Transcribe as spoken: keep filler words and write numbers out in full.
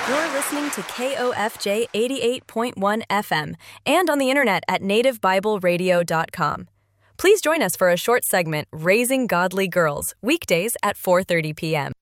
You're listening to K O F J eighty-eight point one F M and on the internet at native bible radio dot com. Please join us for a short segment, Raising Godly Girls, weekdays at four thirty p.m.